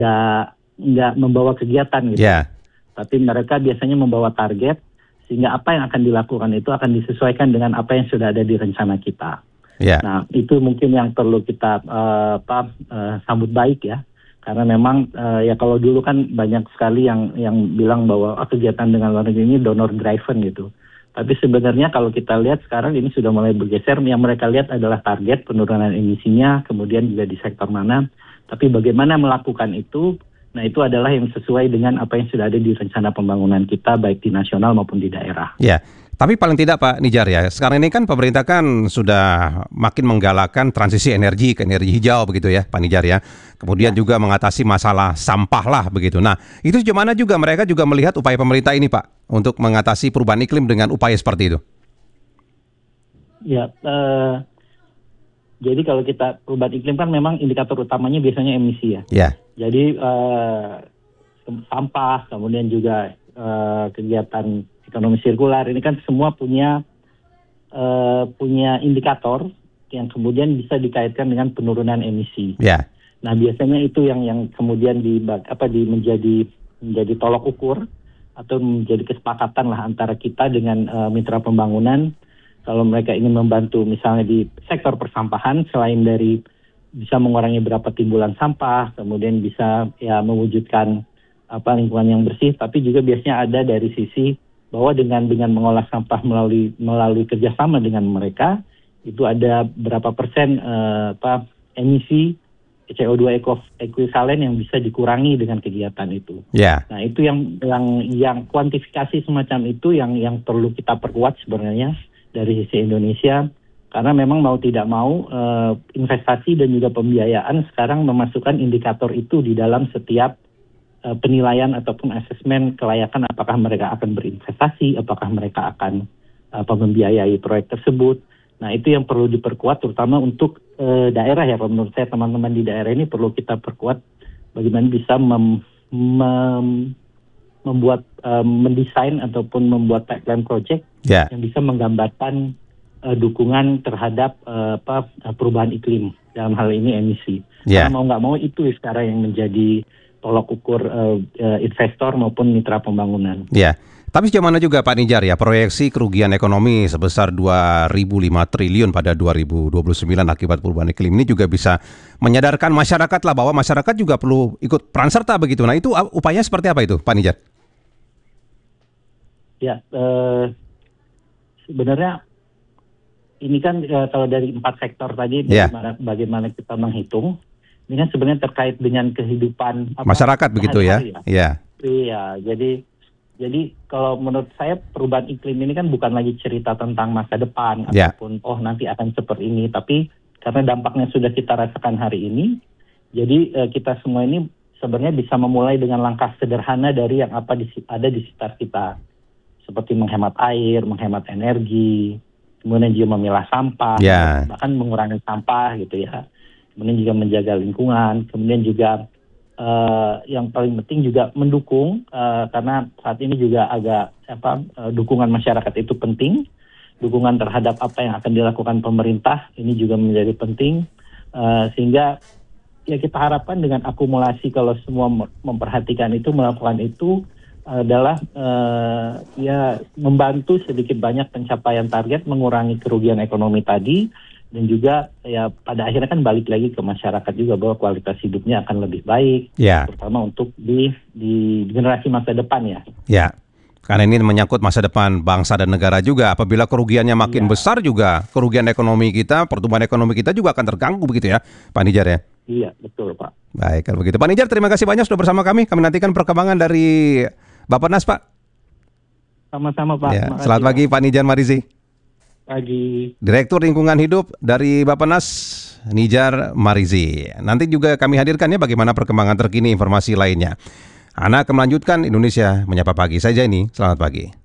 nggak membawa kegiatan gitu. Ya. Tapi mereka biasanya membawa target, sehingga apa yang akan dilakukan itu akan disesuaikan dengan apa yang sudah ada di rencana kita. Ya. Nah, itu mungkin yang perlu kita sambut baik ya. Karena memang ya kalau dulu kan banyak sekali yang bilang bahwa kegiatan dengan luar negeri ini donor driven gitu. Tapi sebenarnya kalau kita lihat sekarang ini sudah mulai bergeser, yang mereka lihat adalah target penurunan emisinya, kemudian juga di sektor mana. Tapi bagaimana melakukan itu, nah itu adalah yang sesuai dengan apa yang sudah ada di rencana pembangunan kita, baik di nasional maupun di daerah. Ya, tapi paling tidak Pak Nidjar ya, sekarang ini kan pemerintah kan sudah makin menggalakkan transisi energi ke energi hijau begitu ya Pak Nidjar ya. Kemudian juga mengatasi masalah sampah lah begitu. Nah, itu gimana juga mereka juga melihat upaya pemerintah ini Pak untuk mengatasi perubahan iklim dengan upaya seperti itu? Ya, jadi kalau kita perubahan iklim kan memang indikator utamanya biasanya emisi ya. Ya. Jadi sampah, kemudian juga kegiatan ekonomi sirkular ini kan semua punya indikator yang kemudian bisa dikaitkan dengan penurunan emisi. Ya. Nah biasanya itu yang kemudian menjadi tolok ukur atau menjadi kesepakatan lah antara kita dengan mitra pembangunan. Kalau mereka ingin membantu misalnya di sektor persampahan, selain dari bisa mengurangi berapa timbulan sampah, kemudian bisa ya mewujudkan lingkungan yang bersih, tapi juga biasanya ada dari sisi bahwa dengan mengolah sampah melalui kerjasama dengan mereka, itu ada berapa persen emisi CO2 ekuivalen yang bisa dikurangi dengan kegiatan itu. Yeah. Nah itu yang kuantifikasi semacam itu yang perlu kita perkuat sebenarnya dari sisi Indonesia, karena memang mau tidak mau investasi dan juga pembiayaan sekarang memasukkan indikator itu di dalam setiap penilaian ataupun asesmen kelayakan apakah mereka akan berinvestasi, apakah mereka akan membiayai proyek tersebut. Nah itu yang perlu diperkuat terutama untuk daerah ya. Menurut saya teman-teman di daerah ini perlu kita perkuat bagaimana bisa mendesain ataupun membuat pipeline project yang bisa menggambarkan dukungan terhadap perubahan iklim dalam hal ini emisi. Karena mau nggak mau itu sekarang yang menjadi tolok ukur investor maupun mitra pembangunan. Ya, tapi gimana juga Pak Nidjar ya, proyeksi kerugian ekonomi sebesar 2.005 triliun pada 2029 akibat perubahan iklim ini juga bisa menyadarkan masyarakat lah bahwa masyarakat juga perlu ikut peran serta begitu. Nah itu upaya seperti apa itu Pak Nidjar? Ya, sebenarnya ini kan kalau dari 4 sektor tadi bagaimana kita menghitung, ini kan sebenarnya terkait dengan kehidupan masyarakat begitu ya. Iya. Iya, jadi kalau menurut saya perubahan iklim ini kan bukan lagi cerita tentang masa depan ataupun nanti akan seperti ini, tapi karena dampaknya sudah kita rasakan hari ini, jadi kita semua ini sebenarnya bisa memulai dengan langkah sederhana dari yang ada di sekitar kita. Seperti menghemat air, menghemat energi, kemudian juga memilah sampah, bahkan mengurangi sampah gitu ya. Kemudian juga menjaga lingkungan, kemudian juga yang paling penting juga mendukung, karena saat ini juga dukungan masyarakat itu penting, dukungan terhadap apa yang akan dilakukan pemerintah ini juga menjadi penting, sehingga ya kita harapkan dengan akumulasi kalau semua memperhatikan itu, melakukan itu, adalah membantu sedikit banyak pencapaian target, mengurangi kerugian ekonomi tadi, dan juga ya pada akhirnya kan balik lagi ke masyarakat juga bahwa kualitas hidupnya akan lebih baik, terutama untuk di generasi masa depan ya. Ya, karena ini menyangkut masa depan bangsa dan negara juga. Apabila kerugiannya makin besar juga, kerugian ekonomi kita, pertumbuhan ekonomi kita juga akan terganggu begitu ya, Pak Nidjar ya. Iya, betul Pak. Baik, kalau begitu Pak Nidjar, terima kasih banyak sudah bersama kami. Kami nantikan perkembangan dari Bappenas Pak. Sama-sama Pak. Ya, selamat pagi Pak Nidjar Marizi. Pagi. Direktur Lingkungan Hidup dari Bappenas, Nidjar Marizi. Nanti juga kami hadirkan ya bagaimana perkembangan terkini informasi lainnya. Ana akan melanjutkan Indonesia Menyapa Pagi saja ini. Selamat pagi.